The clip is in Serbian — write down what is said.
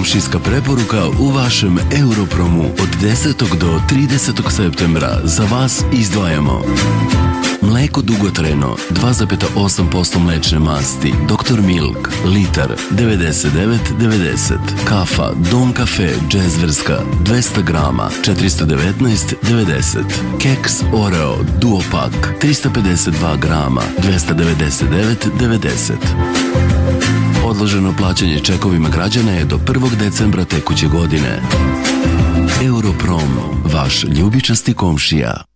komšijska preporuka u vašem Europromu. Od 10. do 30. septembra za vas izdvajamo mleko dugotrajno 2,8% mlečne masti Dr. Milk litar 99,90. Kafa Don Cafe Džezverska 200 grama 419,90. Keks Oreo Duo Pak 352 grama 299,90. Odloženo plaćanje čekovima građana je do 1. decembra tekuće godine. Europrom, vaš ljubičasti komšija.